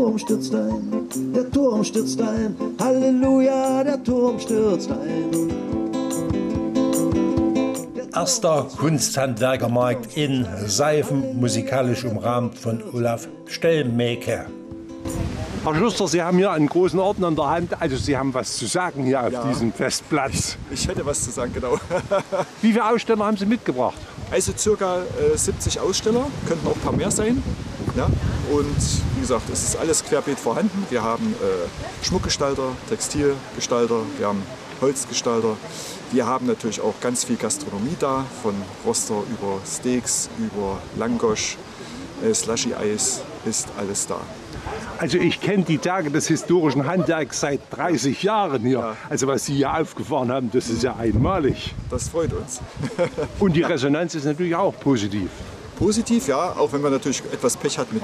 Turm stürzt ein, der Turm stürzt ein, Halleluja, der Turm stürzt ein. Erster Kunsthandwerkermarkt in Seifen, musikalisch umrahmt von Olaf Stellmaker. Herr Schuster, Sie haben hier einen großen Orden an der Hand, also Sie haben was zu sagen hier auf diesem Festplatz. Ich hätte was zu sagen, genau. Wie viele Aussteller haben Sie mitgebracht? Also ca. 70 Aussteller, könnten auch ein paar mehr sein. Ja? Und wie gesagt, es ist alles querbeet vorhanden. Wir haben Schmuckgestalter, Textilgestalter, wir haben Holzgestalter. Wir haben natürlich auch ganz viel Gastronomie da, von Roster über Steaks, über Langosch, Slushy-Eis, ist alles da. Also ich kenne die Tage des historischen Handwerks seit 30 Jahren hier. Ja. Also was Sie hier aufgefahren haben, das ist ja einmalig. Das freut uns. Und die Resonanz ist natürlich auch positiv. Positiv, ja, auch wenn man natürlich etwas Pech hat mit